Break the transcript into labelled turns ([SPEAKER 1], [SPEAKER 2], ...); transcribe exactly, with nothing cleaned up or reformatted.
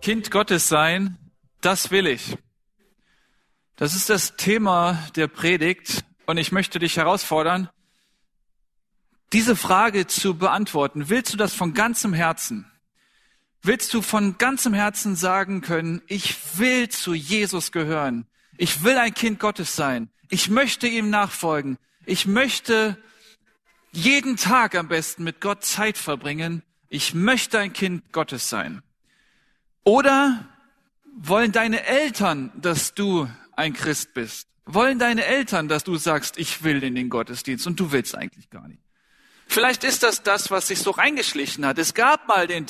[SPEAKER 1] Kind Gottes sein, das will ich. Das ist das Thema der Predigt und ich möchte dich herausfordern, diese Frage zu beantworten. Willst du das von ganzem Herzen? Willst du von ganzem Herzen sagen können, ich will zu Jesus gehören. Ich will ein Kind Gottes sein. Ich möchte ihm nachfolgen. Ich möchte jeden Tag am besten mit Gott Zeit verbringen. Ich möchte ein Kind Gottes sein. Oder wollen deine Eltern, dass du ein Christ bist? Wollen deine Eltern, dass du sagst, ich will in den Gottesdienst und du willst eigentlich gar nicht? Vielleicht ist das das, was sich so reingeschlichen hat. Es gab mal den